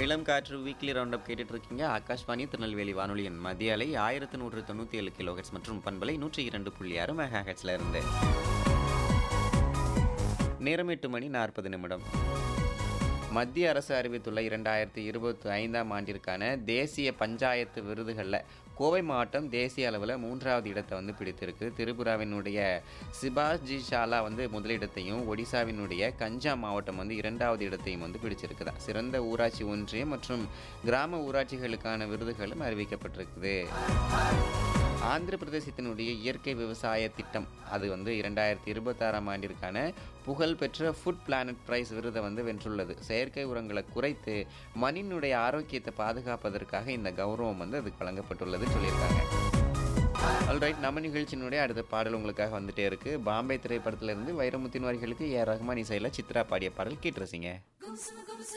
இளம் காற்று weekly round up கேட்டுட்டு இருக்கீங்க. ஆகாஷ்வாணி திருநெல்வேலி வானொலியின் மத்திய அலை 1197 கிலோஹெர்ட்ஸ் மற்றும் பண்பலை 102.6 மெகா ஹெர்ட்ஸ்ல இருந்து. நேரம் 8 மணி 40 நிமிடம். மத்திய அரசு அறிவித்துள்ள 2025ஆம் ஆண்டிற்கான தேசிய பஞ்சாயத்து விருதுகளில் கோவை மாவட்டம் தேசிய அளவில் 3வது இடத்தை வந்து பிடித்திருக்கு. திரிபுராவினுடைய சிபாஜி ஷாலா வந்து முதலிடத்தையும், ஒடிசாவினுடைய கஞ்சா மாவட்டம் வந்து 2வது இடத்தையும் வந்து பிடிச்சிருக்குதா. சிறந்த ஊராட்சி ஒன்றியம் மற்றும் கிராம ஊராட்சிகளுக்கான விருதுகளும் அறிவிக்கப்பட்டிருக்குது. ஆந்திர பிரதேசத்தினுடைய இயற்கை விவசாய திட்டம் அது வந்து 2026ஆம் ஆண்டிற்கான புகழ்பெற்ற ஃபுட் பிளானட் பிரைஸ் விருதை வந்து வென்றுள்ளது. செயற்கை உரங்களை குறைத்து மண்ணினுடைய ஆரோக்கியத்தை பாதுகாப்பதற்காக இந்த கௌரவம் வந்து அதுக்கு வழங்கப்பட்டுள்ளது சொல்லியிருக்காங்க. ஆல்ரைட், நம்ம நிகழ்ச்சியினுடைய அடுத்த பாடல் உங்களுக்காக வந்துட்டே இருக்கு. பாம்பே திரைப்படத்திலிருந்து வைரமுத்தின் வரிகளுக்கு ஏ ரஹ்மான் இசையில் சித்ரா பாடிய பாடல் கேட்டு ரசிங்க.